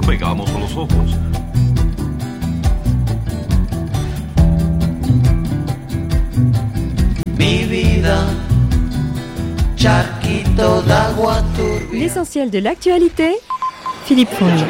pegamos a los ojos. Mi vida, charquito d'agua turbia. L'essentiel de l'actualité, Philippe Fournier.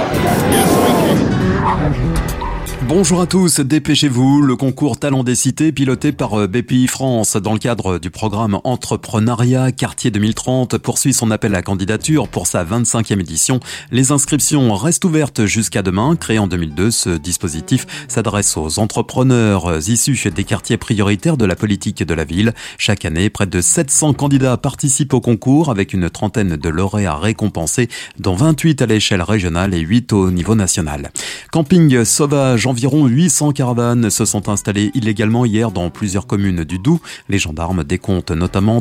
Bonjour à tous, dépêchez-vous, le concours Talent des Cités piloté par BPI France dans le cadre du programme Entrepreneuriat Quartier 2030 poursuit son appel à candidature pour sa 25e édition. Les inscriptions restent ouvertes jusqu'à demain. Créé en 2002, ce dispositif s'adresse aux entrepreneurs issus des quartiers prioritaires de la politique de la ville. Chaque année, près de 700 candidats participent au concours avec une trentaine de lauréats récompensés, dont 28 à l'échelle régionale et 8 au niveau national. Camping sauvage, environ 800 caravanes se sont installées illégalement hier dans plusieurs communes du Doubs. Les gendarmes décomptent notamment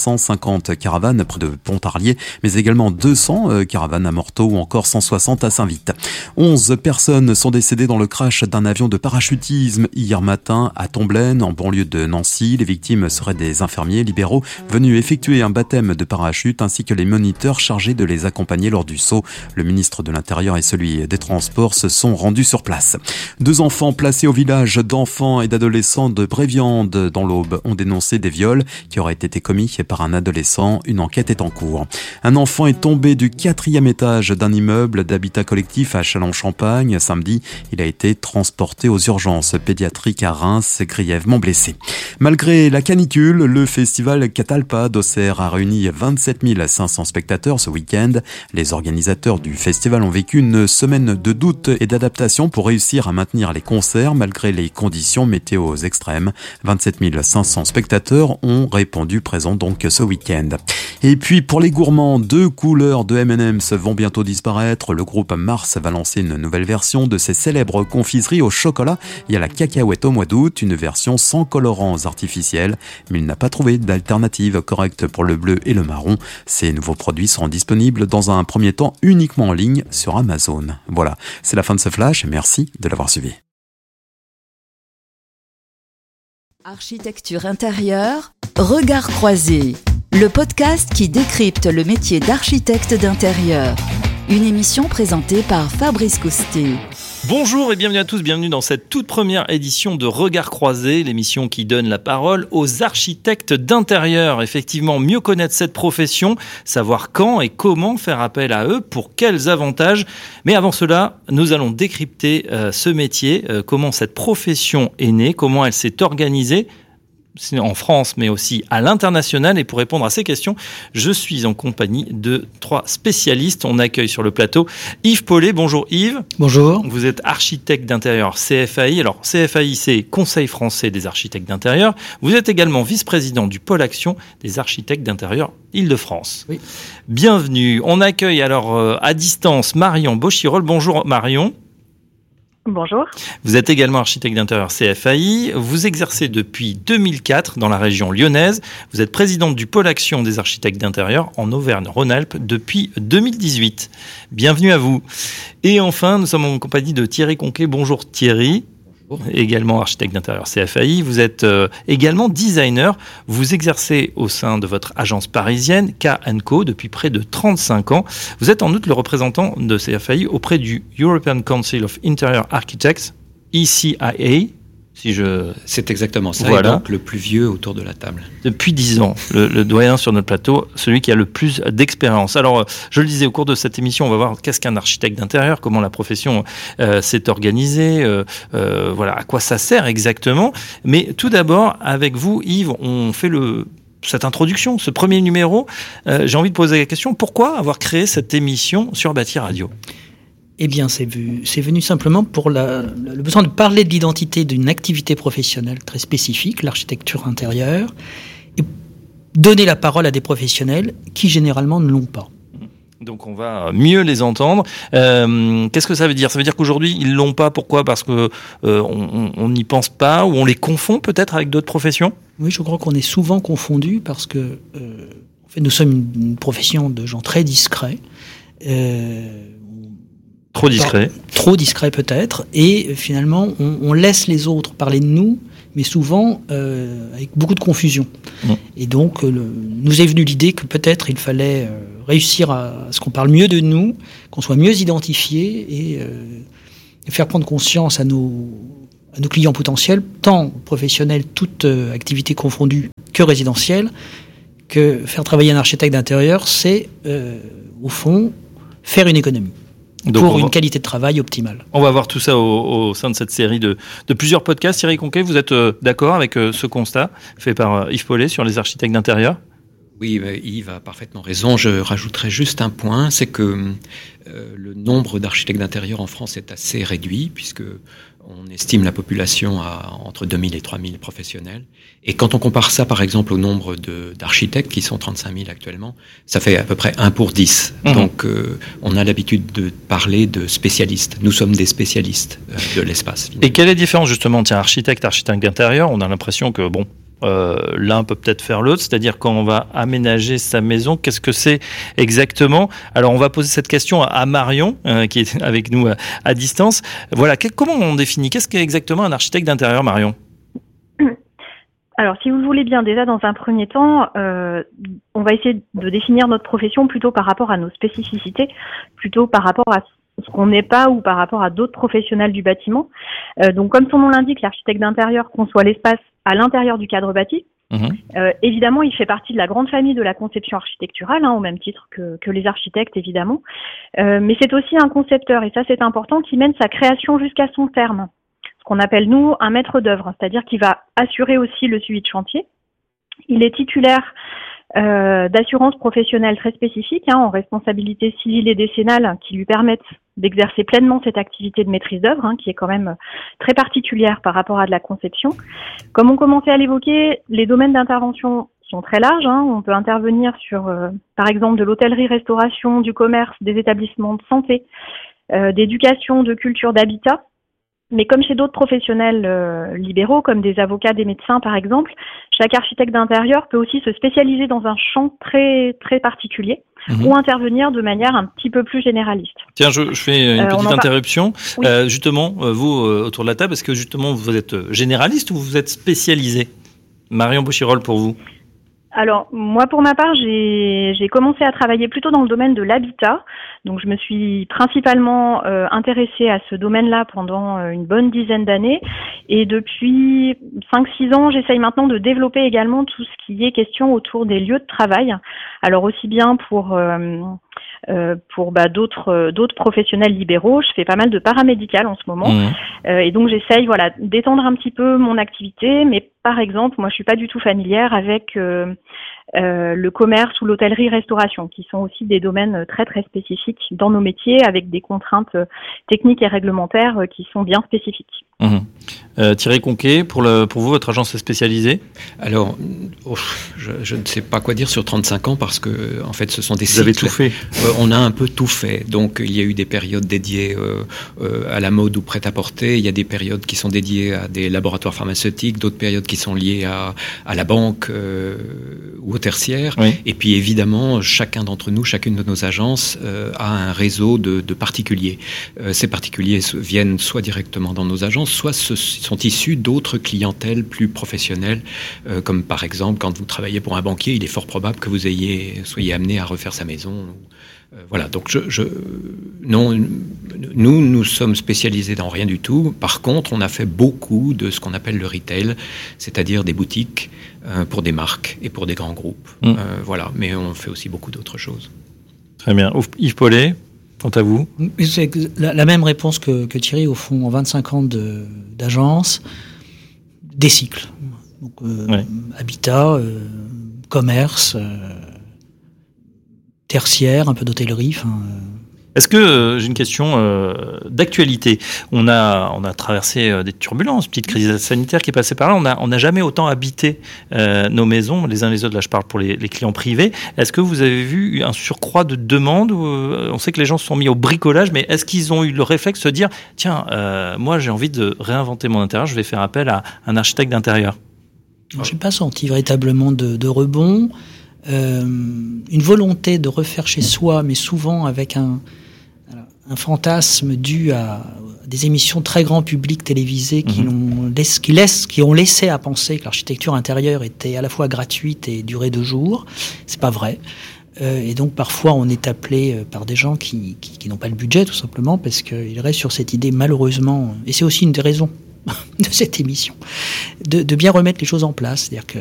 350 caravanes près de Pontarlier, mais également 200 caravanes à Morteau ou encore 160 à Saint-Vite. 11 personnes sont décédées dans le crash d'un avion de parachutisme hier matin à Tomblaine, en banlieue de Nancy. Les victimes seraient des infirmiers libéraux venus effectuer un baptême de parachute ainsi que les moniteurs chargés de les accompagner lors du saut. Le ministre de l'Intérieur et celui des Transports se sont rendus sur place. 2 enfants placés au village d'enfants et d'adolescents de Bréviande dans l'Aube ont dénoncé des viols qui auraient été commis par un adolescent. Une enquête est en cours. Un enfant est tombé du 4e étage d'un immeuble d'habitat collectif à Châlons-Champagne. Samedi, il a été transporté aux urgences pédiatriques à Reims, grièvement blessé. Malgré la canicule, le festival Catalpa d'Auxerre a réuni 27 500 spectateurs ce week-end. Les organisateurs du festival ont vécu une semaine de doute et d'adaptation pour réussir à maintenir les concerts malgré les conditions météo extrêmes. 27 500 spectateurs ont répondu présents donc ce week-end. Et puis pour les gourmands, 2 couleurs de M&M's vont bientôt disparaître. Le groupe Mars va lancer une nouvelle version de ses célèbres confiseries au chocolat et à la cacahuète au mois d'août, une version sans colorants artificiels. Mais il n'a pas trouvé d'alternative correcte pour le bleu et le marron. Ces nouveaux produits seront disponibles dans un premier temps uniquement en ligne sur Amazon. Voilà, c'est la fin de ce flash. Merci de l'avoir suivi. Architecture intérieure, regard croisé. Le podcast qui décrypte le métier d'architecte d'intérieur. Une émission présentée par Fabrice Coustet. Bonjour et bienvenue à tous, bienvenue dans cette toute première édition de Regard Croisé, l'émission qui donne la parole aux architectes d'intérieur. Effectivement, mieux connaître cette profession, savoir quand et comment faire appel à eux, pour quels avantages. Mais avant cela, nous allons décrypter ce métier, comment cette profession est née, comment elle s'est organisée, en France, mais aussi à l'international. Et pour répondre à ces questions, je suis en compagnie de 3 spécialistes. On accueille sur le plateau Yves Paulet. Bonjour Yves. Bonjour. Vous êtes architecte d'intérieur CFAI. Alors CFAI, c'est Conseil français des architectes d'intérieur. Vous êtes également vice-président du pôle action des architectes d'intérieur Île-de-France. Oui. Bienvenue. On accueille alors à distance Marion Beauchirol. Bonjour Marion. Bonjour. Vous êtes également architecte d'intérieur CFAI. Vous exercez depuis 2004 dans la région lyonnaise. Vous êtes présidente du pôle action des architectes d'intérieur en Auvergne-Rhône-Alpes depuis 2018. Bienvenue à vous. Et enfin, nous sommes en compagnie de Thierry Conquet. Bonjour Thierry. Également architecte d'intérieur CFAI. Vous êtes également designer. Vous exercez au sein de votre agence parisienne K&Co depuis près de 35 ans. Vous êtes en outre le représentant de CFAI auprès du European Council of Interior Architects, ECIA. C'est exactement ça, voilà. Et donc le plus vieux autour de la table. Depuis 10 ans, le doyen sur notre plateau, celui qui a le plus d'expérience. Alors, je le disais, au cours de cette émission, on va voir qu'est-ce qu'un architecte d'intérieur, comment la profession s'est organisée, voilà, à quoi ça sert exactement. Mais tout d'abord, avec vous, Yves, on fait cette introduction, ce premier numéro. J'ai envie de poser la question, pourquoi avoir créé cette émission sur Bâti Radio ? Eh bien, c'est venu simplement pour le besoin de parler de l'identité d'une activité professionnelle très spécifique, l'architecture intérieure, et donner la parole à des professionnels qui, généralement, ne l'ont pas. Donc on va mieux les entendre. Qu'est-ce que ça veut dire ? Ça veut dire qu'aujourd'hui, ils ne l'ont pas. Pourquoi ? Parce qu'on n'y pense pas, ou on les confond peut-être avec d'autres professions ? Oui, je crois qu'on est souvent confondus parce que en fait, nous sommes une profession de gens très discrets. Trop discret. Trop discret peut-être. Et finalement, on laisse les autres parler de nous, mais souvent avec beaucoup de confusion. Et donc, nous est venue l'idée que peut-être il fallait réussir à ce qu'on parle mieux de nous, qu'on soit mieux identifiés et faire prendre conscience à nos clients potentiels, tant professionnels, toutes activités confondues, que résidentielles, que faire travailler un architecte d'intérieur, c'est, au fond, faire une économie. Donc pour une qualité de travail optimale. On va voir tout ça au sein de cette série de plusieurs podcasts. Thierry Conquet, vous êtes d'accord avec ce constat fait par Yves Paulet sur les architectes d'intérieur ? Oui, Yves a parfaitement raison. Je rajouterai juste un point, c'est que le nombre d'architectes d'intérieur en France est assez réduit, puisque on estime la population à entre 2000 et 3000 professionnels. Et quand on compare ça, par exemple, au nombre d'architectes, qui sont 35 000 actuellement, ça fait à peu près 1 pour 10. Donc, on a l'habitude de parler de spécialistes. Nous sommes des spécialistes de l'espace. Finalement. Et quelle est la différence, justement, architecte d'intérieur ? On a l'impression que, l'un peut peut-être faire l'autre, c'est-à-dire quand on va aménager sa maison, qu'est-ce que c'est exactement ? Alors on va poser cette question à Marion, qui est avec nous à distance. Voilà, comment on définit ? Qu'est-ce qu'est exactement un architecte d'intérieur, Marion ? Alors, si vous le voulez bien, déjà dans un premier temps, on va essayer de définir notre profession plutôt par rapport à nos spécificités, plutôt par rapport à ce qu'on n'est pas ou par rapport à d'autres professionnels du bâtiment. Donc, comme son nom l'indique, l'architecte d'intérieur conçoit l'espace à l'intérieur du cadre bâti. Évidemment, il fait partie de la grande famille de la conception architecturale, au même titre que les architectes, évidemment. Mais c'est aussi un concepteur, et ça c'est important, qui mène sa création jusqu'à son terme. Ce qu'on appelle, nous, un maître d'œuvre, c'est-à-dire qu'il va assurer aussi le suivi de chantier. Il est titulaire d'assurances professionnelles très spécifiques, en responsabilité civile et décennale, qui lui permettent d'exercer pleinement cette activité de maîtrise d'œuvre, qui est quand même très particulière par rapport à de la conception. Comme on commençait à l'évoquer, les domaines d'intervention sont très larges. On peut intervenir sur, par exemple, de l'hôtellerie-restauration, du commerce, des établissements de santé, d'éducation, de culture, d'habitat. Mais comme chez d'autres professionnels libéraux, comme des avocats, des médecins par exemple, chaque architecte d'intérieur peut aussi se spécialiser dans un champ très très particulier ou intervenir de manière un petit peu plus généraliste. Tiens, je fais une petite interruption. Oui. Justement, vous, autour de la table, est-ce que justement vous êtes généraliste ou vous êtes spécialisé ? Marion Bouchirol, pour vous ? Alors, moi, pour ma part, j'ai commencé à travailler plutôt dans le domaine de l'habitat. Donc, je me suis principalement intéressée à ce domaine-là pendant une bonne dizaine d'années. Et depuis 5-6 ans, j'essaye maintenant de développer également tout ce qui est question autour des lieux de travail. Alors, aussi bien pour d'autres professionnels libéraux. Je fais pas mal de paramédical en ce moment. Et donc, j'essaye d'étendre un petit peu mon activité. Mais par exemple, moi, je suis pas du tout familière avec le commerce ou l'hôtellerie-restauration, qui sont aussi des domaines très, très spécifiques dans nos métiers, avec des contraintes techniques et réglementaires qui sont bien spécifiques. Thierry Conquet, pour vous, votre agence est spécialisée ? Alors, je ne sais pas quoi dire sur 35 ans, parce que, en fait, ce sont des cycles. Vous avez tout fait. On a un peu tout fait. Donc, il y a eu des périodes dédiées à la mode ou prêt-à-porter. Il y a des périodes qui sont dédiées à des laboratoires pharmaceutiques, d'autres périodes qui sont liées à la banque ou au tertiaire. Oui. Et puis, évidemment, chacune de nos agences a un réseau de particuliers. Ces particuliers viennent soit directement dans nos agences, soit sont issus d'autres clientèles plus professionnelles, comme par exemple, quand vous travaillez pour un banquier, il est fort probable que vous soyez amené à refaire sa maison. Voilà, donc nous sommes spécialisés dans rien du tout. Par contre, on a fait beaucoup de ce qu'on appelle le retail, c'est-à-dire des boutiques pour des marques et pour des grands groupes. Voilà, mais on fait aussi beaucoup d'autres choses. Très bien. Yves Paulet, quant à vous ? C'est la même réponse que Thierry, au fond, en 25 ans d'agence, des cycles. Donc, habitat, commerce, tertiaire, un peu d'hôtellerie. Est-ce que, j'ai une question d'actualité, on a traversé des turbulences, petite crise sanitaire qui est passée par là, on n'a jamais autant habité nos maisons, les uns les autres, là je parle pour les clients privés. Est-ce que vous avez vu un surcroît de demandes ? On sait que les gens se sont mis au bricolage, mais est-ce qu'ils ont eu le réflexe de se dire, tiens, moi j'ai envie de réinventer mon intérieur, je vais faire appel à un architecte d'intérieur ? Je n'ai pas senti véritablement de rebond. Une volonté de refaire chez soi, mais souvent avec un un fantasme dû à des émissions très grand public télévisées qui ont laissé à penser que l'architecture intérieure était à la fois gratuite et durait 2 jours. C'est pas vrai. Et donc parfois on est appelé par des gens qui n'ont pas le budget tout simplement parce qu'ils restent sur cette idée malheureusement, et c'est aussi une des raisons de cette émission, de bien remettre les choses en place. C'est-à-dire que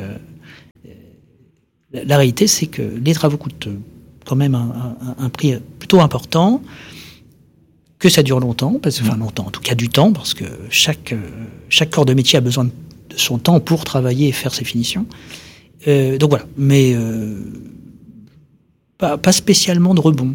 la réalité c'est que les travaux coûtent quand même un prix plutôt important, que ça dure longtemps, longtemps, en tout cas du temps, parce que chaque corps de métier a besoin de son temps pour travailler et faire ses finitions. Donc voilà, mais pas spécialement de rebond.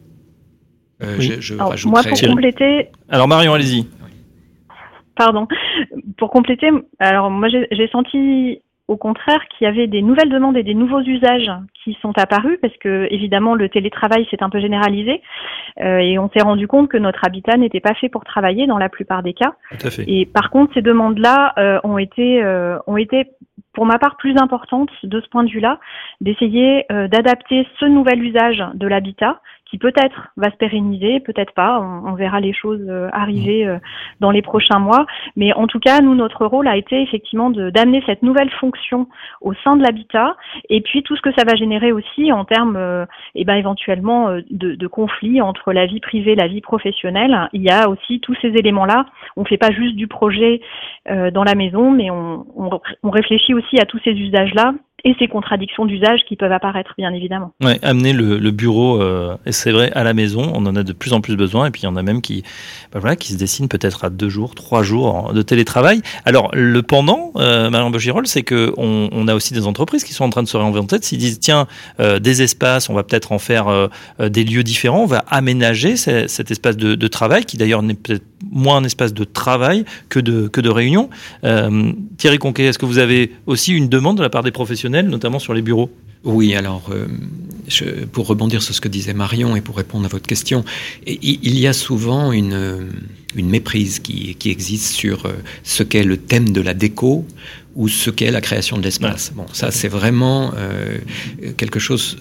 Je rajouterais... Moi, pour compléter... Alors Marion, allez-y. Pardon. Pour compléter, alors moi j'ai senti au contraire qu'il y avait des nouvelles demandes et des nouveaux usages qui sont apparus parce que évidemment le télétravail s'est un peu généralisé et on s'est rendu compte que notre habitat n'était pas fait pour travailler dans la plupart des cas. Tout à fait. Et par contre ces demandes-là ont été pour ma part plus importantes de ce point de vue-là, d'essayer d'adapter ce nouvel usage de l'habitat qui peut-être va se pérenniser, peut-être pas, on verra les choses arriver dans les prochains mois, mais en tout cas, nous, notre rôle a été effectivement d'amener cette nouvelle fonction au sein de l'habitat, et puis tout ce que ça va générer aussi en termes, éventuellement, de conflits entre la vie privée et la vie professionnelle. Il y a aussi tous ces éléments-là, on fait pas juste du projet dans la maison, mais on réfléchit aussi à tous ces usages-là, et ces contradictions d'usage qui peuvent apparaître, bien évidemment. Ouais, amener le bureau, et c'est vrai, à la maison, on en a de plus en plus besoin, et puis il y en a même qui se dessinent peut-être à 2 jours, 3 jours de télétravail. Alors, le pendant, Marion Bochirol, c'est que on a aussi des entreprises qui sont en train de se réinventer, s'ils disent, tiens, des espaces, on va peut-être en faire des lieux différents, on va aménager cet espace de travail, qui d'ailleurs n'est peut-être moins un espace de travail que de réunion. Thierry Conquet, est-ce que vous avez aussi une demande de la part des professionnels, notamment sur les bureaux ? Oui, alors, pour rebondir sur ce que disait Marion et pour répondre à votre question, il y a souvent une méprise qui existe sur ce qu'est le thème de la déco ou ce qu'est la création de l'espace. Bon, ça c'est vraiment quelque chose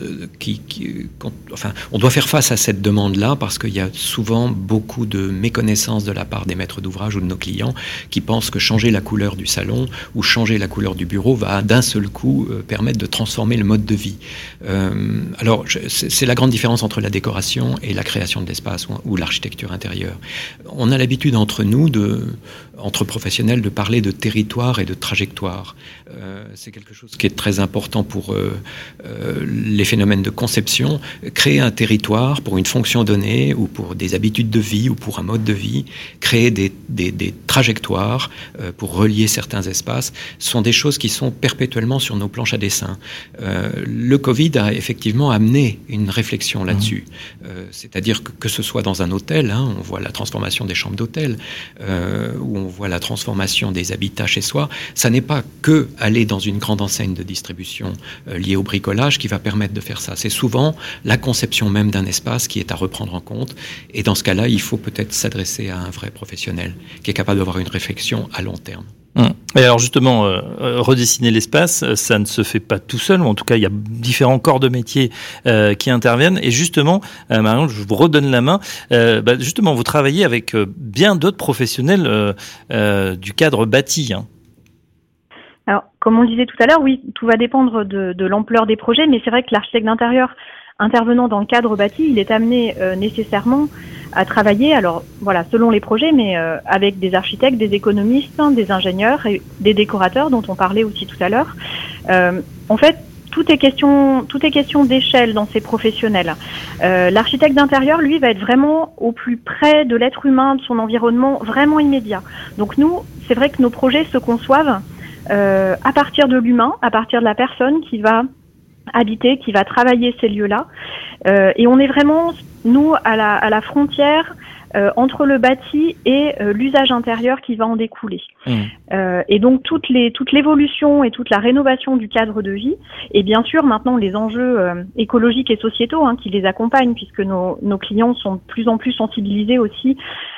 on doit faire face à cette demande-là parce qu'il y a souvent beaucoup de méconnaissance de la part des maîtres d'ouvrage ou de nos clients qui pensent que changer la couleur du salon ou changer la couleur du bureau va d'un seul coup permettre de transformer le mode de vie. Alors, c'est la grande différence entre la décoration et la création de l'espace ou l'architecture intérieure. On a l'habitude entre nous, entre professionnels, de parler de territoire et de trajectoire. C'est quelque chose qui est très important pour les phénomènes de conception. Créer un territoire pour une fonction donnée ou pour des habitudes de vie ou pour un mode de vie, créer des trajectoires pour relier certains espaces, sont des choses qui sont perpétuellement sur nos planches à dessin. Le Covid a effectivement amené une réflexion là-dessus. C'est-à-dire que ce soit dans un hôtel, on voit la transformation des chambres d'hôtel, où on voit la transformation des habitats chez soi, ça n'est pas que aller dans une grande enseigne de distribution liée au bricolage qui va permettre de faire ça. C'est souvent la conception même d'un espace qui est à reprendre en compte. Et dans ce cas-là, il faut peut-être s'adresser à un vrai professionnel qui est capable d'avoir une réflexion à long terme. Et alors justement, redessiner l'espace, ça ne se fait pas tout seul, ou en tout cas il y a différents corps de métier qui interviennent. Et justement, Marion, je vous redonne la main. Justement, vous travaillez avec bien d'autres professionnels du cadre bâti. Alors, comme on le disait tout à l'heure, oui, tout va dépendre de l'ampleur des projets, mais c'est vrai que l'architecte d'intérieur intervenant dans le cadre bâti, il est amené nécessairement à travailler, alors voilà, selon les projets, mais avec des architectes, des économistes, des ingénieurs et des décorateurs dont on parlait aussi tout à l'heure. En fait, tout est question d'échelle dans ces professionnels. L'architecte d'intérieur, lui, va être vraiment au plus près de l'être humain, de son environnement, vraiment immédiat. Donc nous, c'est vrai que nos projets se conçoivent à partir de l'humain, à partir de la personne qui va habiter, qui va travailler ces lieux-là. Et on est vraiment, nous, à la frontière entre le bâti et l'usage intérieur qui va en découler. Et donc toute l'évolution et toute la rénovation du cadre de vie, et bien sûr maintenant les enjeux écologiques et sociétaux qui les accompagnent, puisque nos clients sont de plus en plus sensibilisés aussi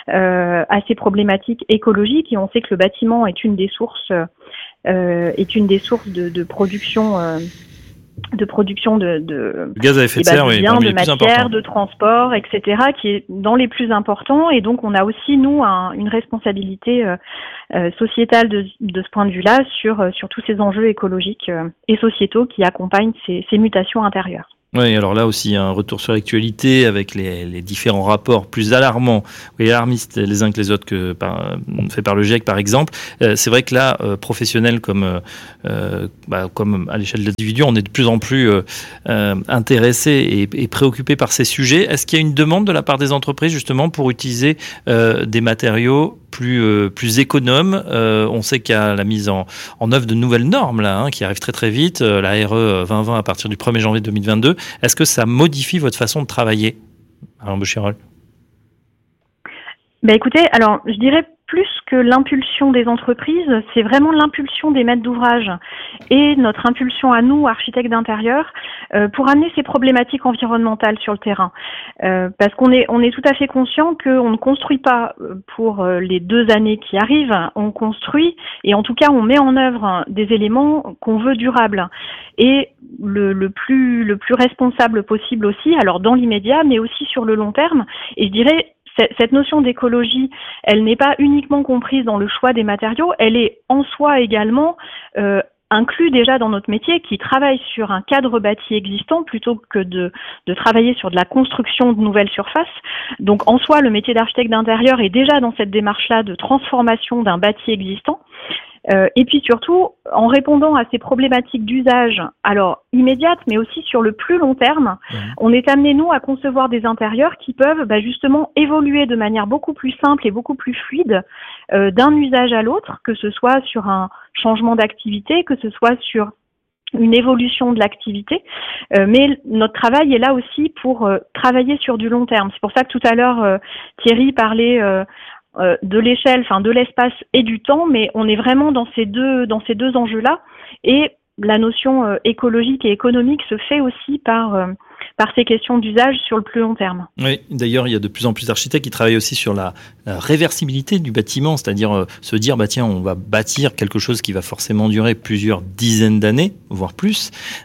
à ces problématiques écologiques, et on sait que le bâtiment est une des sources de production production de gaz à effet de serre, biens, de matières, de transport, etc., qui est dans les plus importants. Et donc, on a aussi, nous, une responsabilité sociétale de ce point de vue-là sur tous ces enjeux écologiques et sociétaux qui accompagnent ces mutations intérieures. Oui, alors là aussi, un retour sur l'actualité avec les différents rapports plus alarmants et alarmistes les uns que les autres fait par le GIEC, par exemple. C'est vrai que là, professionnels comme à l'échelle de l'individu, on est de plus en plus intéressés et préoccupés par ces sujets. Est-ce qu'il y a une demande de la part des entreprises justement pour utiliser des matériaux plus économes? On sait qu'il y a la mise en œuvre de nouvelles normes là, qui arrivent très très vite, la RE 2020 à partir du 1er janvier 2022. Est-ce que ça modifie votre façon de travailler, Alain Beauchirol? Écoutez, alors je dirais plus que l'impulsion des entreprises, c'est vraiment l'impulsion des maîtres d'ouvrage et notre impulsion à nous, architectes d'intérieur, pour amener ces problématiques environnementales sur le terrain. Parce qu'on est tout à fait conscient qu'on ne construit pas pour les 2 années qui arrivent, on construit et en tout cas on met en œuvre des éléments qu'on veut durables et le plus responsable possible aussi, alors dans l'immédiat mais aussi sur le long terme. Et je dirais cette notion d'écologie, elle n'est pas uniquement comprise dans le choix des matériaux, elle est en soi également inclus déjà dans notre métier qui travaille sur un cadre bâti existant plutôt que de travailler sur de la construction de nouvelles surfaces. Donc en soi, le métier d'architecte d'intérieur est déjà dans cette démarche-là de transformation d'un bâti existant. Et puis surtout, en répondant à ces problématiques d'usage, alors immédiates, mais aussi sur le plus long terme, on est amené, nous, à concevoir des intérieurs qui peuvent justement évoluer de manière beaucoup plus simple et beaucoup plus fluide d'un usage à l'autre, que ce soit sur un changement d'activité, que ce soit sur une évolution de l'activité, mais notre travail est là aussi pour travailler sur du long terme. C'est pour ça que tout à l'heure, Thierry parlait de l'échelle, de l'espace et du temps, mais on est vraiment dans ces deux enjeux-là. Et la notion écologique et économique se fait aussi par ces questions d'usage sur le plus long terme. Oui, d'ailleurs, il y a de plus en plus d'architectes qui travaillent aussi sur la réversibilité du bâtiment, c'est-à-dire se dire, tiens, on va bâtir quelque chose qui va forcément durer plusieurs dizaines d'années, voire plus.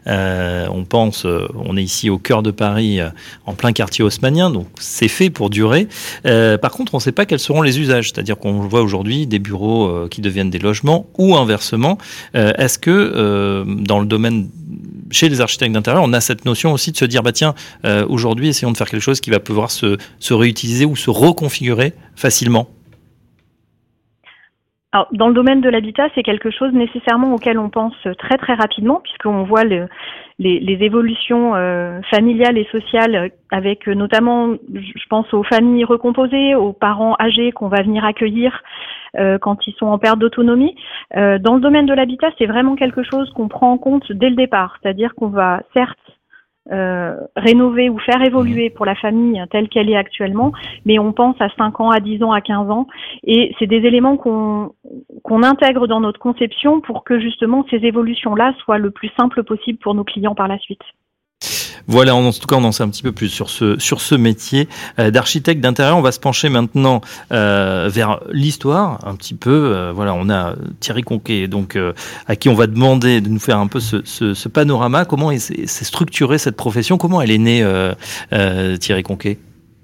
On est ici au cœur de Paris, en plein quartier haussmannien, donc c'est fait pour durer. Par contre, on ne sait pas quels seront les usages, c'est-à-dire qu'on voit aujourd'hui des bureaux qui deviennent des logements ou inversement. Est-ce que dans le domaine chez les architectes d'intérieur, on a cette notion aussi de se dire, tiens, aujourd'hui, essayons de faire quelque chose qui va pouvoir se réutiliser ou se reconfigurer facilement? Alors, dans le domaine de l'habitat, c'est quelque chose nécessairement auquel on pense très très rapidement, puisqu'on voit les évolutions familiales et sociales avec notamment, je pense aux familles recomposées, aux parents âgés qu'on va venir accueillir quand ils sont en perte d'autonomie. Dans le domaine de l'habitat, c'est vraiment quelque chose qu'on prend en compte dès le départ, c'est-à-dire qu'on va certes rénover ou faire évoluer pour la famille telle qu'elle est actuellement, mais on pense à 5 ans, à 10 ans, à 15 ans, et c'est des éléments qu'on intègre dans notre conception pour que justement ces évolutions-là soient le plus simples possible pour nos clients par la suite. Voilà, en tout cas, on en sait un petit peu plus sur ce métier d'architecte d'intérieur. On va se pencher maintenant vers l'histoire, un petit peu. On a Thierry Conquet, donc à qui on va demander de nous faire un peu ce panorama. Comment s'est structurée cette profession? Comment elle est née, Thierry Conquet?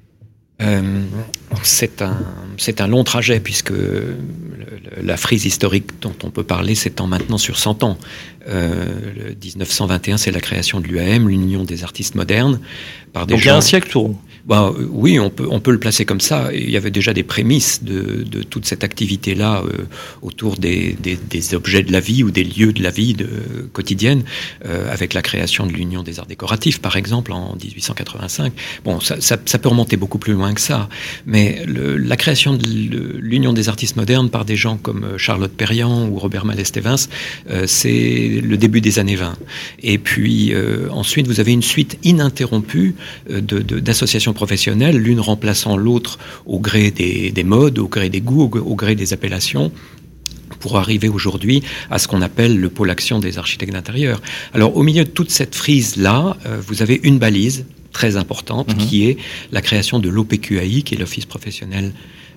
C'est un long trajet puisque la frise historique dont on peut parler s'étend maintenant sur 100 ans. 1921, c'est la création de l'UAM, l'Union des artistes modernes. Par des Donc il y a un siècle tout rond. Oui, on peut le placer comme ça. Il y avait déjà des prémices de toute cette activité-là autour des objets de la vie ou des lieux de la vie quotidienne, avec la création de l'Union des arts décoratifs, par exemple, en 1885. Bon, ça peut remonter beaucoup plus loin que ça. Mais la création de l'Union des artistes modernes par des gens comme Charlotte Perriand ou Robert Mallet-Stevens, c'est le début des années 20. Et puis ensuite, vous avez une suite ininterrompue d'associations professionnelles, l'une remplaçant l'autre au gré des modes, au gré des goûts, au gré des appellations, pour arriver aujourd'hui à ce qu'on appelle le pôle action des architectes d'intérieur. Alors, au milieu de toute cette frise-là, vous avez une balise très importante qui est la création de l'OPQAI, qui est l'Office professionnel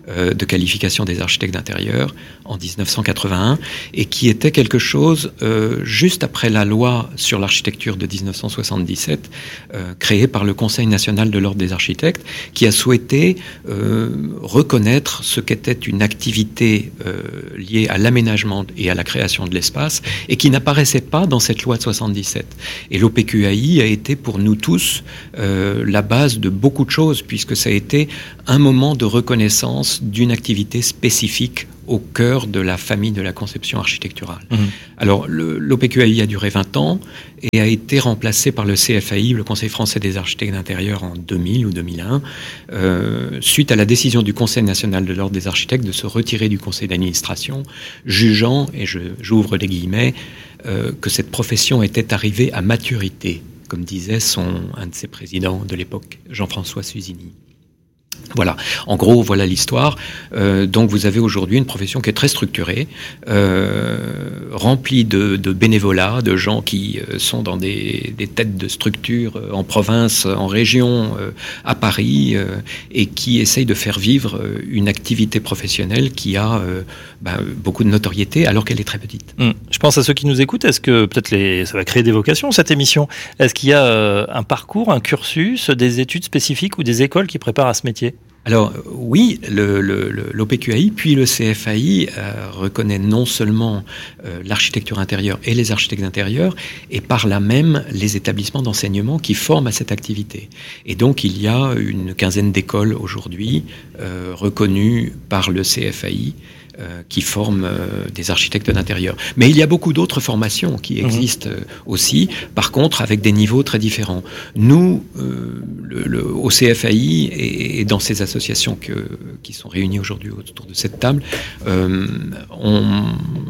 de qualification des architectes d'intérieur en 1981 et qui était quelque chose juste après la loi sur l'architecture de 1977 créée par le Conseil national de l'ordre des architectes qui a souhaité reconnaître ce qu'était une activité liée à l'aménagement et à la création de l'espace et qui n'apparaissait pas dans cette loi de 77. Et l'OPQAI a été pour nous tous la base de beaucoup de choses puisque ça a été un moment de reconnaissance d'une activité spécifique au cœur de la famille de la conception architecturale. Alors, l'OPQAI a duré 20 ans et a été remplacé par le CFAI, le Conseil français des architectes d'intérieur, en 2000 ou 2001, suite à la décision du Conseil national de l'ordre des architectes de se retirer du conseil d'administration, jugeant, et j'ouvre les guillemets, que cette profession était arrivée à maturité, comme disait un de ses présidents de l'époque, Jean-François Suzini. Voilà, en gros, voilà l'histoire. Donc vous avez aujourd'hui une profession qui est très structurée, remplie de bénévolat, de gens qui sont dans des têtes de structures en province, en région, à Paris, et qui essayent de faire vivre une activité professionnelle qui a beaucoup de notoriété alors qu'elle est très petite. Je pense à ceux qui nous écoutent. Est-ce que peut-être ça va créer des vocations, cette émission? Est-ce qu'il y a un parcours, un cursus, des études spécifiques ou des écoles qui préparent à ce métier? Alors oui, l'OPQAI puis le CFAI reconnaît non seulement l'architecture intérieure et les architectes d'intérieur, et par là même les établissements d'enseignement qui forment à cette activité. Et donc il y a une quinzaine d'écoles aujourd'hui reconnues par le CFAI qui forment des architectes d'intérieur. Mais il y a beaucoup d'autres formations qui existent aussi, par contre avec des niveaux très différents. Nous, au CFAI et dans ces associations qui sont réunies aujourd'hui autour de cette table, on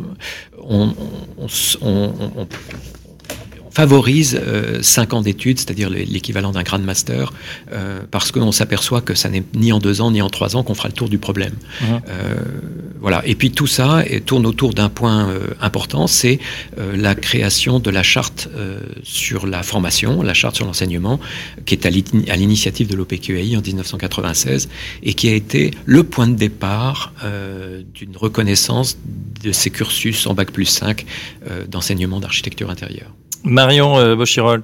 favorise 5 ans d'études, c'est-à-dire l'équivalent d'un Grand Master, parce qu'on s'aperçoit que ça n'est ni en 2 ans ni en 3 ans qu'on fera le tour du problème. Voilà. Et puis tout ça tourne autour d'un point important, c'est la création de la charte sur la formation, la charte sur l'enseignement, qui est à l'initiative de l'OPQAI en 1996 et qui a été le point de départ d'une reconnaissance de ces cursus en Bac+5 d'enseignement d'architecture intérieure. Marion Boschirol.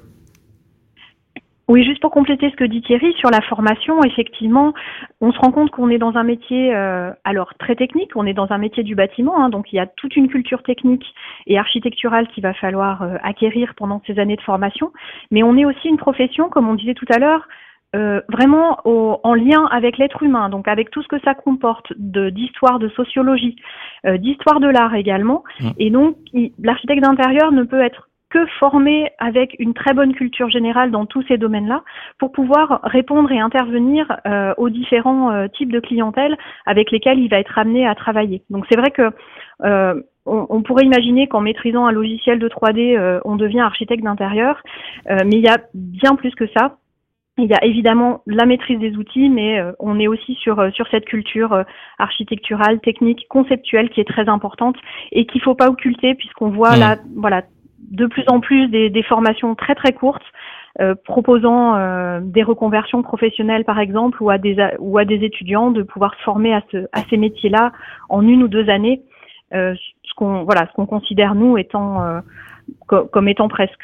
Oui, juste pour compléter ce que dit Thierry sur la formation, effectivement, on se rend compte qu'on est dans un métier alors très technique, on est dans un métier du bâtiment, donc il y a toute une culture technique et architecturale qu'il va falloir acquérir pendant ces années de formation, mais on est aussi une profession, comme on disait tout à l'heure, vraiment en lien avec l'être humain, donc avec tout ce que ça comporte d'histoire, de sociologie, d'histoire de l'art également, et donc l'architecte d'intérieur ne peut être que formé avec une très bonne culture générale dans tous ces domaines-là pour pouvoir répondre et intervenir aux différents types de clientèle avec lesquels il va être amené à travailler. Donc c'est vrai que on pourrait imaginer qu'en maîtrisant un logiciel de 3D, on devient architecte d'intérieur, mais il y a bien plus que ça. Il y a évidemment la maîtrise des outils, mais on est aussi sur cette culture architecturale, technique, conceptuelle qui est très importante et qu'il faut pas occulter puisqu'on voit là, voilà, de plus en plus des formations très très courtes proposant des reconversions professionnelles par exemple ou à des étudiants de pouvoir se former à ces métiers-là en 1 ou 2 années, ce qu'on considère nous étant comme étant presque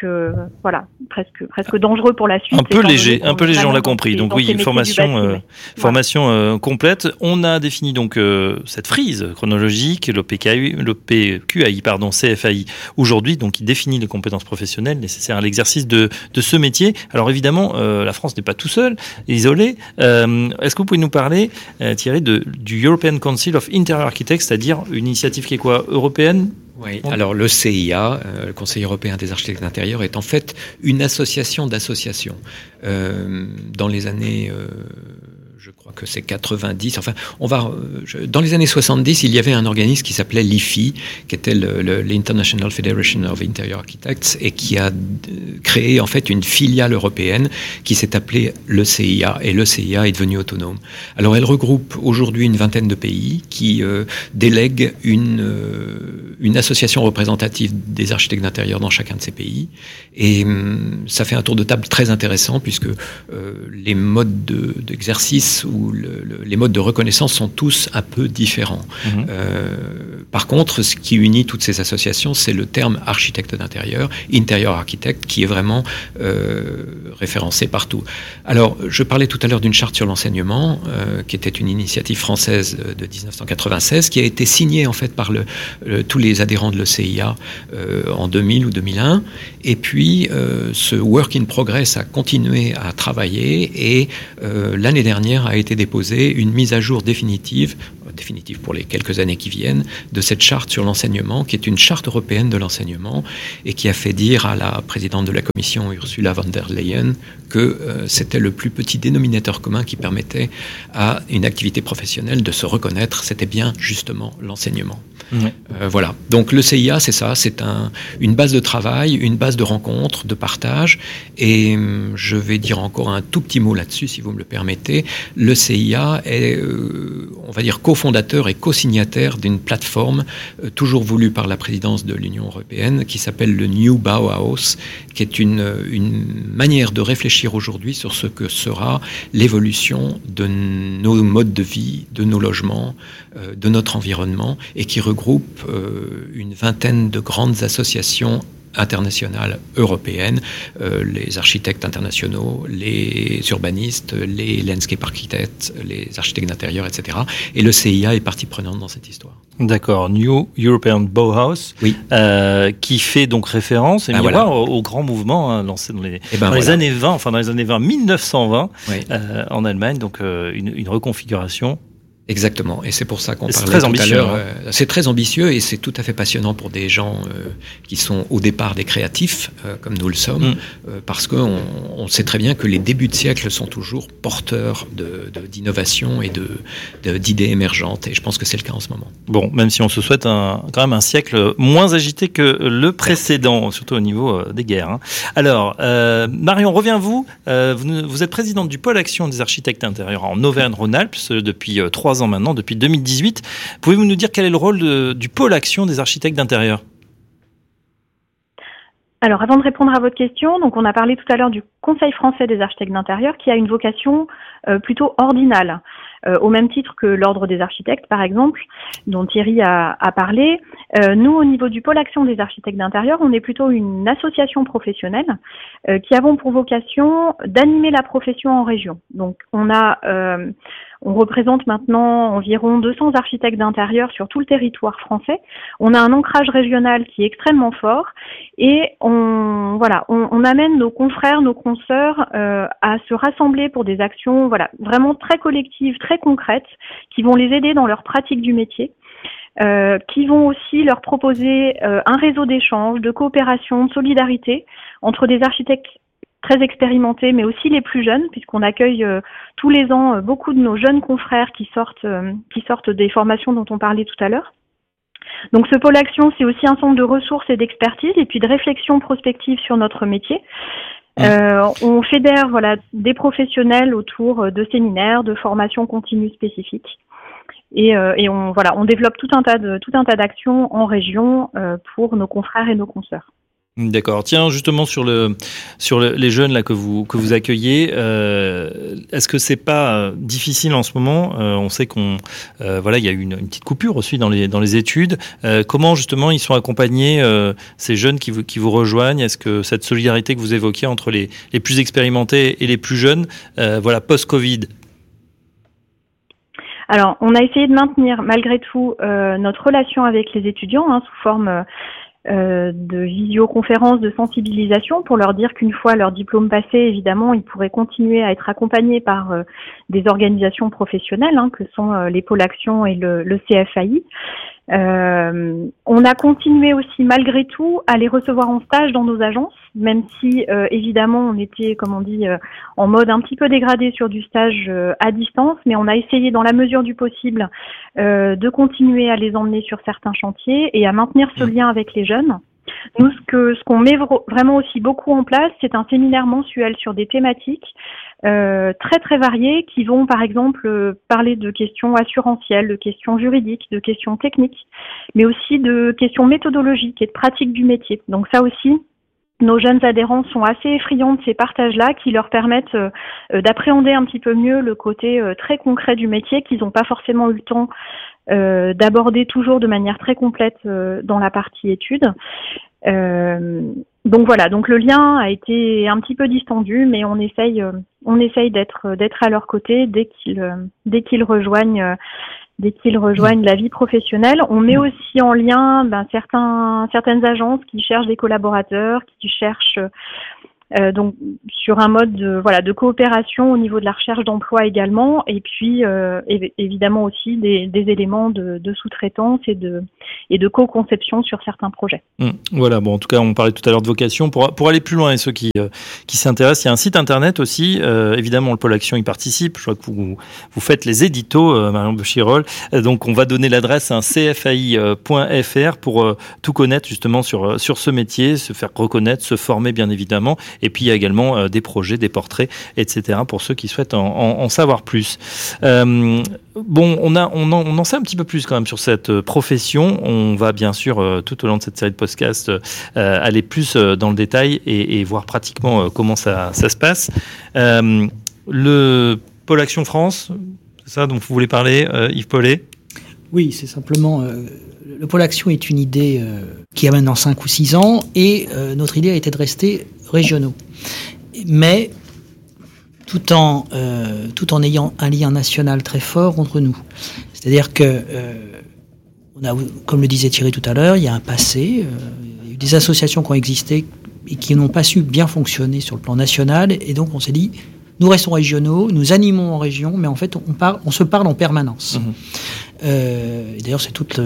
dangereux pour la suite. Un peu léger, on l'a compris. Donc oui, formation complète. On a défini donc cette frise chronologique, l'OPQAI, CFAI aujourd'hui, donc qui définit les compétences professionnelles nécessaires à l'exercice de ce métier. Alors évidemment, la France n'est pas tout seul, isolée. Est-ce que vous pouvez nous parler, Thierry, du European Council of Interior Architects, c'est-à-dire une initiative qui est quoi, européenne? Oui, alors le CIA, le Conseil européen des architectes d'intérieur, est en fait une association d'associations. Dans les années, je crois que c'est 90, enfin, dans les années 70, il y avait un organisme qui s'appelait l'IFI, qui était l'International Federation of Interior Architects, et qui a créé en fait une filiale européenne qui s'est appelée le CIA, et le CIA est devenu autonome. Alors elle regroupe aujourd'hui une vingtaine de pays qui délèguent une association représentative des architectes d'intérieur dans chacun de ces pays, et ça fait un tour de table très intéressant puisque les modes d'exercice process ou les modes de reconnaissance sont tous un peu différents. Par contre, ce qui unit toutes ces associations, c'est le terme architecte d'intérieur, interior architect, qui est vraiment référencé partout. Alors, je parlais tout à l'heure d'une charte sur l'enseignement, qui était une initiative française de 1996, qui a été signée en fait par tous les adhérents de l'ECIA en 2000 ou 2001. Et puis, ce work in progress a continué à travailler et l'année dernière a été déposée une mise à jour définitive pour les quelques années qui viennent, de cette charte sur l'enseignement, qui est une charte européenne de l'enseignement et qui a fait dire à la présidente de la Commission, Ursula von der Leyen, que c'était le plus petit dénominateur commun qui permettait à une activité professionnelle de se reconnaître. C'était bien justement l'enseignement. Voilà. Donc le CIA, c'est ça, c'est une base de travail, une base de rencontres, de partage. Et je vais dire encore un tout petit mot là-dessus, si vous me le permettez. Le CIA est, on va dire, cofondateur et co-signataire d'une plateforme toujours voulue par la présidence de l'Union européenne qui s'appelle le New Bauhaus, qui est une manière de réfléchir aujourd'hui sur ce que sera l'évolution de nos modes de vie, de nos logements, de notre environnement, et qui regroupe une vingtaine de grandes associations internationales européennes, les architectes internationaux, les urbanistes, les landscape architectes, les architectes d'intérieur, etc. Et le CIA est partie prenante dans cette histoire. D'accord, New European Bauhaus, oui. Qui fait donc référence au grand mouvement lancé dans les années 20, enfin dans les années 1920, oui. En Allemagne, donc une reconfiguration. Exactement, et c'est pour ça qu'on parlait tout à l'heure. C'est très ambitieux et c'est tout à fait passionnant pour des gens qui sont au départ des créatifs, comme nous le sommes, parce qu'on sait très bien que les débuts de siècle sont toujours porteurs d'innovation et d'idées émergentes, et je pense que c'est le cas en ce moment. Bon, même si on se souhaite quand même un siècle moins agité que le précédent, surtout au niveau des guerres. Hein. Alors, Marion, reviens-vous. Vous êtes présidente du pôle action des architectes intérieurs en Auvergne-Rhône-Alpes depuis 3 ans maintenant, depuis 2018. Pouvez-vous nous dire quel est le rôle du pôle action des architectes d'intérieur ? Alors, avant de répondre à votre question, donc on a parlé tout à l'heure du Conseil français des architectes d'intérieur qui a une vocation plutôt ordinale, au même titre que l'Ordre des architectes, par exemple, dont Thierry a parlé. Nous, au niveau du pôle action des architectes d'intérieur, on est plutôt une association professionnelle qui avons pour vocation d'animer la profession en région. Donc, on représente maintenant environ 200 architectes d'intérieur sur tout le territoire français. On a un ancrage régional qui est extrêmement fort et on amène nos confrères, nos consoeurs à se rassembler pour des actions vraiment très collectives, très concrètes, qui vont les aider dans leur pratique du métier. Qui vont aussi leur proposer un réseau d'échanges, de coopération, de solidarité entre des architectes très expérimentés, mais aussi les plus jeunes, puisqu'on accueille tous les ans beaucoup de nos jeunes confrères qui sortent des formations dont on parlait tout à l'heure. Donc ce pôle action, c'est aussi un centre de ressources et d'expertise, et puis de réflexion prospective sur notre métier. On fédère des professionnels autour de séminaires, de formations continues spécifiques. Et on développe tout un tas d'actions en région pour nos confrères et nos consoeurs. D'accord. Tiens, justement sur les jeunes là que vous accueillez, est-ce que c'est pas difficile en ce moment ? On sait il y a eu une petite coupure aussi dans les études. Comment justement ils sont accompagnés ces jeunes qui vous rejoignent ? Est-ce que cette solidarité que vous évoquiez entre les plus expérimentés et les plus jeunes, post-Covid ? Alors, on a essayé de maintenir malgré tout notre relation avec les étudiants sous forme de visioconférences, de sensibilisation, pour leur dire qu'une fois leur diplôme passé, évidemment, ils pourraient continuer à être accompagnés par des organisations professionnelles, que sont les pôles action et le CFAI. On a continué aussi malgré tout à les recevoir en stage dans nos agences, même si évidemment on était, comme on dit, en mode un petit peu dégradé sur du stage à distance, mais on a essayé dans la mesure du possible de continuer à les emmener sur certains chantiers et à maintenir ce lien avec les jeunes. Nous, ce qu'on met vraiment aussi beaucoup en place, c'est un séminaire mensuel sur des thématiques très très variées qui vont par exemple parler de questions assurantielles, de questions juridiques, de questions techniques, mais aussi de questions méthodologiques et de pratique du métier. Donc ça aussi, nos jeunes adhérents sont assez friands de ces partages-là qui leur permettent d'appréhender un petit peu mieux le côté très concret du métier qu'ils n'ont pas forcément eu le temps d'aborder toujours de manière très complète dans la partie études. Donc voilà, donc le lien a été un petit peu distendu, mais on essaye d'être à leur côté dès qu'ils rejoignent la vie professionnelle. On met aussi en lien certaines agences qui cherchent des collaborateurs, qui cherchent donc sur un mode de coopération au niveau de la recherche d'emploi également, et puis évidemment aussi des éléments de sous-traitance et de co-conception sur certains projets. Voilà, bon, en tout cas, on parlait tout à l'heure de vocation. Pour aller plus loin, et ceux qui s'intéressent, il y a un site internet aussi. Évidemment, le Pôle Action y participe. Je crois que vous faites les éditos, Marion Bochirol. Donc, on va donner l'adresse cfai.fr pour tout connaître justement sur ce métier, se faire reconnaître, se former bien évidemment. Et puis il y a également des projets, des portraits, etc. pour ceux qui souhaitent en savoir plus. Bon, on en sait un petit peu plus quand même sur cette profession. On va bien sûr tout au long de cette série de podcasts aller plus dans le détail et voir pratiquement comment ça se passe. Le Pôle Action France, c'est ça dont vous voulez parler, Yves Paulet ? Oui, c'est simplement... le Pôle Action est une idée qui a maintenant 5 ou 6 ans et notre idée a été de rester régionaux. Mais tout en ayant un lien national très fort entre nous. C'est-à-dire que, comme le disait Thierry tout à l'heure, il y a un passé, il y a eu des associations qui ont existé et qui n'ont pas su bien fonctionner sur le plan national, et donc on s'est dit, nous restons régionaux, nous animons en région, mais en fait on se parle en permanence. Et d'ailleurs,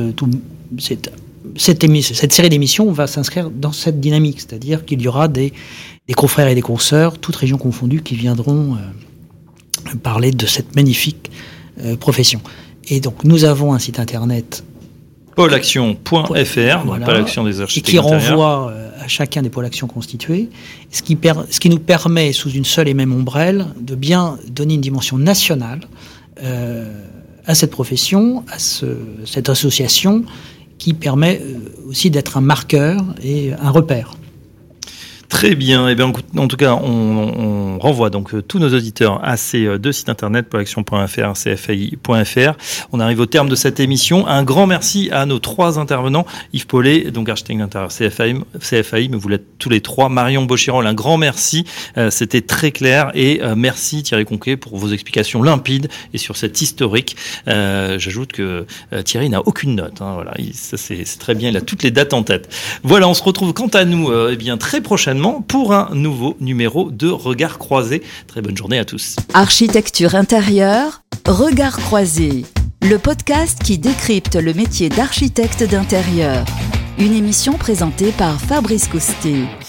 cette série d'émissions va s'inscrire dans cette dynamique, c'est-à-dire qu'il y aura des confrères et des consoeurs, toutes régions confondues, qui viendront parler de cette magnifique profession. Et donc, nous avons un site internet pôleaction.fr, voilà, Pôle Action des architectes et qui renvoie à chacun des pôles actions constitués, ce qui nous permet, sous une seule et même ombrelle, de bien donner une dimension nationale à cette profession, à cette association, qui permet aussi d'être un marqueur et un repère. Très bien. Eh bien, en tout cas, on renvoie donc tous nos auditeurs à ces deux sites internet, polaction.fr, cfai.fr. On arrive au terme de cette émission. Un grand merci à nos 3 intervenants. Yves Paulet, donc architecte d'intérieur CFAI, mais vous l'êtes tous les 3. Marion Bochirol, un grand merci. C'était très clair. Et merci Thierry Conquet pour vos explications limpides et sur cet historique. J'ajoute que Thierry n'a aucune note. Voilà, ça c'est très bien. Il a toutes les dates en tête. Voilà, on se retrouve quant à nous bien très prochainement pour un nouveau numéro de Regard Croisé. Très bonne journée à tous. Architecture intérieure, Regard Croisé, le podcast qui décrypte le métier d'architecte d'intérieur. Une émission présentée par Fabrice Coustet.